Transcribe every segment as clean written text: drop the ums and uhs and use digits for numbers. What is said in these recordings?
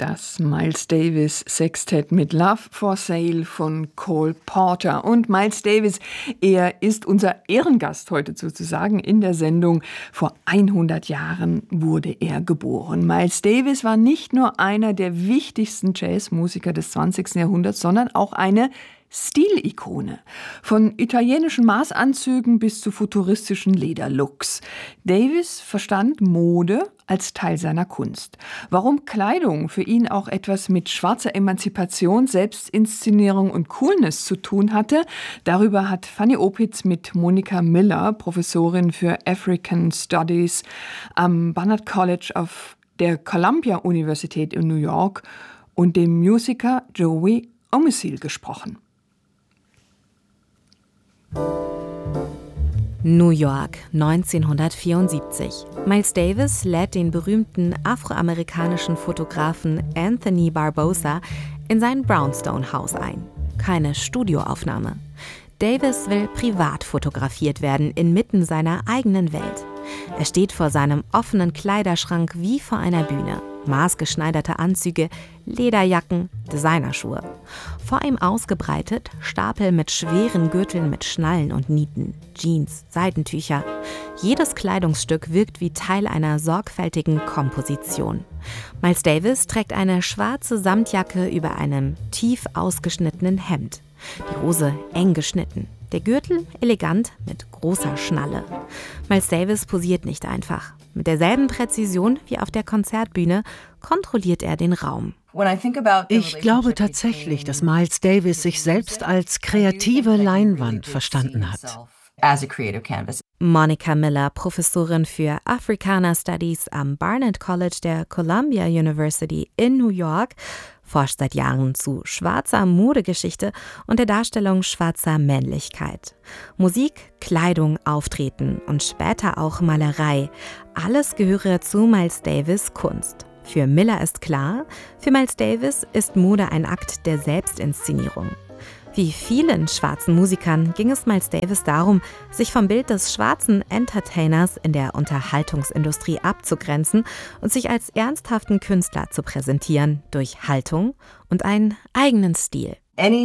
Das Miles Davis Sextett mit Love for Sale von Cole Porter. Und Miles Davis, er ist unser Ehrengast heute sozusagen in der Sendung. Vor 100 Jahren wurde er geboren. Miles Davis war nicht nur einer der wichtigsten Jazzmusiker des 20. Jahrhunderts, sondern auch eine Stilikone. Von italienischen Maßanzügen bis zu futuristischen Lederlooks. Davis verstand Mode als Teil seiner Kunst. Warum Kleidung für ihn auch etwas mit schwarzer Emanzipation, Selbstinszenierung und Coolness zu tun hatte, darüber hat Fanny Opitz mit Monica Miller, Professorin für African Studies am Barnard College auf der Columbia-Universität in New York, und dem Musiker Joey Omisile gesprochen. New York, 1974. Miles Davis lädt den berühmten afroamerikanischen Fotografen Anthony Barbosa in sein Brownstone-Haus ein. Keine Studioaufnahme. Davis will privat fotografiert werden, inmitten seiner eigenen Welt. Er steht vor seinem offenen Kleiderschrank wie vor einer Bühne. Maßgeschneiderte Anzüge, Lederjacken, Designerschuhe. Vor ihm ausgebreitet Stapel mit schweren Gürteln mit Schnallen und Nieten, Jeans, Seidentücher. Jedes Kleidungsstück wirkt wie Teil einer sorgfältigen Komposition. Miles Davis trägt eine schwarze Samtjacke über einem tief ausgeschnittenen Hemd. Die Hose eng geschnitten. Der Gürtel elegant mit großer Schnalle. Miles Davis posiert nicht einfach. Mit derselben Präzision wie auf der Konzertbühne kontrolliert er den Raum. Ich glaube tatsächlich, dass Miles Davis sich selbst als kreative Leinwand verstanden hat. Monica Miller, Professorin für Africana Studies am Barnard College der Columbia University in New York, forscht seit Jahren zu schwarzer Modegeschichte und der Darstellung schwarzer Männlichkeit. Musik, Kleidung, Auftreten und später auch Malerei, alles gehöre zu Miles Davis' Kunst. Für Miller ist klar, für Miles Davis ist Mode ein Akt der Selbstinszenierung. Wie vielen schwarzen Musikern ging es Miles Davis darum, sich vom Bild des schwarzen Entertainers in der Unterhaltungsindustrie abzugrenzen und sich als ernsthaften Künstler zu präsentieren durch Haltung und einen eigenen Stil.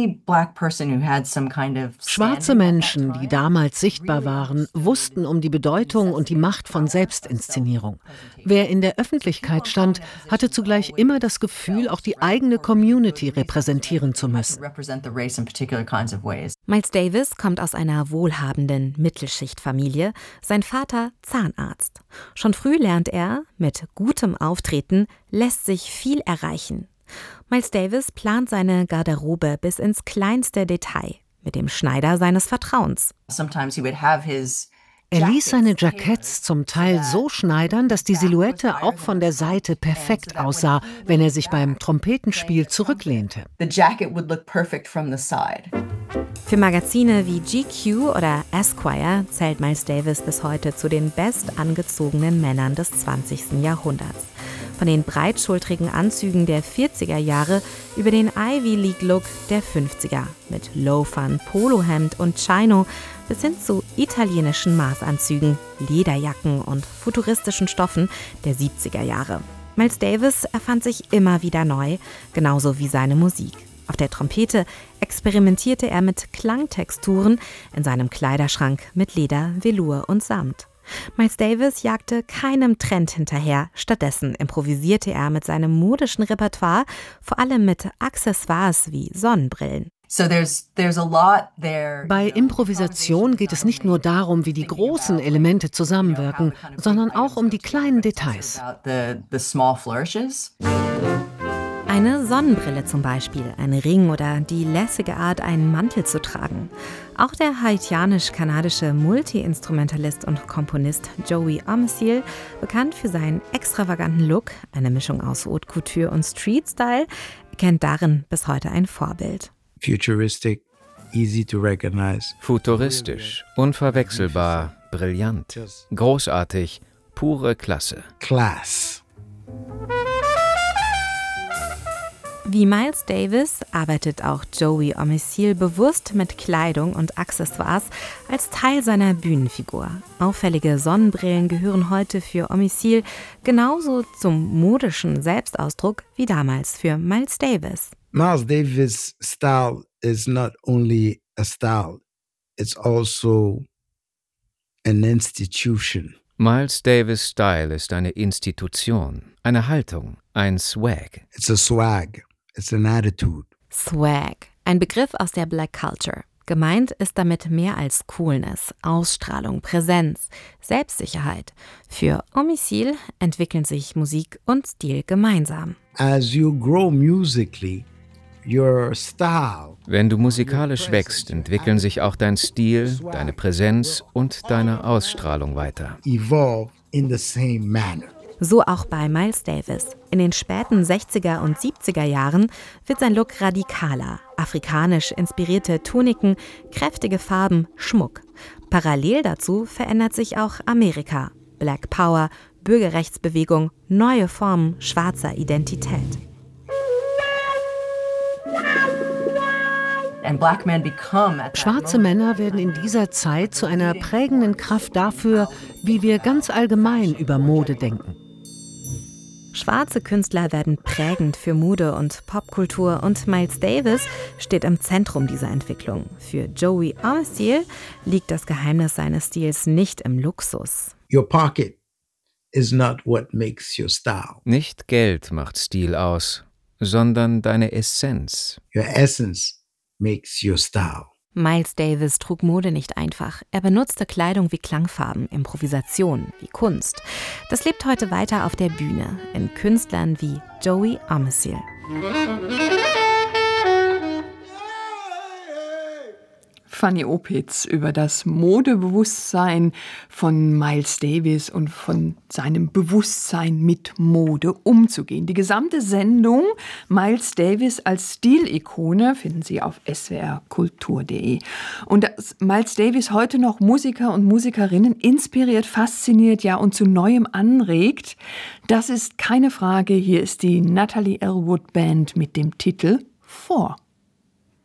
Schwarze Menschen, die damals sichtbar waren, wussten um die Bedeutung und die Macht von Selbstinszenierung. Wer in der Öffentlichkeit stand, hatte zugleich immer das Gefühl, auch die eigene Community repräsentieren zu müssen. Miles Davis kommt aus einer wohlhabenden Mittelschichtfamilie, sein Vater Zahnarzt. Schon früh lernt er, mit gutem Auftreten lässt sich viel erreichen. Miles Davis plant seine Garderobe bis ins kleinste Detail mit dem Schneider seines Vertrauens. Er ließ seine Jacketts zum Teil so schneidern, dass die Silhouette auch von der Seite perfekt aussah, wenn er sich beim Trompetenspiel zurücklehnte. Für Magazine wie GQ oder Esquire zählt Miles Davis bis heute zu den bestangezogenen Männern des 20. Jahrhunderts. Von den breitschultrigen Anzügen der 40er Jahre über den Ivy League Look der 50er mit Loafern, Polohemd und Chino bis hin zu italienischen Maßanzügen, Lederjacken und futuristischen Stoffen der 70er Jahre. Miles Davis erfand sich immer wieder neu, genauso wie seine Musik. Auf der Trompete experimentierte er mit Klangtexturen, in seinem Kleiderschrank mit Leder, Velour und Samt. Miles Davis jagte keinem Trend hinterher, stattdessen improvisierte er mit seinem modischen Repertoire, vor allem mit Accessoires wie Sonnenbrillen. Bei Improvisation geht es nicht nur darum, wie die großen Elemente zusammenwirken, sondern auch um die kleinen Details. Eine Sonnenbrille zum Beispiel, ein Ring oder die lässige Art, einen Mantel zu tragen. Auch der haitianisch-kanadische Multi-Instrumentalist und Komponist Joey Omisile, bekannt für seinen extravaganten Look, eine Mischung aus Haute Couture und Street-Style, kennt darin bis heute ein Vorbild. Futuristic, easy to recognize. Futuristisch, unverwechselbar, brillant, großartig, pure Klasse. Class. Wie Miles Davis arbeitet auch Joey Homicile bewusst mit Kleidung und Accessoires als Teil seiner Bühnenfigur. Auffällige Sonnenbrillen gehören heute für Homicile genauso zum modischen Selbstausdruck wie damals für Miles Davis. Miles Davis' style is not only a style, it's also an institution. Miles Davis' Style ist eine Institution, eine Haltung, ein Swag. It's a swag. It's an attitude. Swag, ein Begriff aus der Black Culture. Gemeint ist damit mehr als Coolness, Ausstrahlung, Präsenz, Selbstsicherheit. Für Homicile entwickeln sich Musik und Stil gemeinsam. As you grow musically, your style. Wenn du musikalisch wächst, entwickeln sich auch dein Stil, deine Präsenz und deine Ausstrahlung weiter. Evolve in the same manner. So auch bei Miles Davis. In den späten 60er und 70er Jahren wird sein Look radikaler. Afrikanisch inspirierte Tuniken, kräftige Farben, Schmuck. Parallel dazu verändert sich auch Amerika. Black Power, Bürgerrechtsbewegung, neue Formen schwarzer Identität. Schwarze Männer werden in dieser Zeit zu einer prägenden Kraft dafür, wie wir ganz allgemein über Mode denken. Schwarze Künstler werden prägend für Mode und Popkultur und Miles Davis steht im Zentrum dieser Entwicklung. Für Joey Homicile liegt das Geheimnis seines Stils nicht im Luxus. Your pocket is not what makes your style. Nicht Geld macht Stil aus, sondern deine Essenz. Your essence makes your style. Miles Davis trug Mode nicht einfach. Er benutzte Kleidung wie Klangfarben, Improvisation wie Kunst. Das lebt heute weiter auf der Bühne, in Künstlern wie Joey Homicile. Fanny Opitz über das Modebewusstsein von Miles Davis und von seinem Bewusstsein mit Mode umzugehen. Die gesamte Sendung Miles Davis als Stilikone finden Sie auf swrkultur.de. Und dass Miles Davis heute noch Musiker und Musikerinnen inspiriert, fasziniert, ja und zu Neuem anregt, das ist keine Frage. Hier ist die Natalie Elwood Band mit dem Titel 4.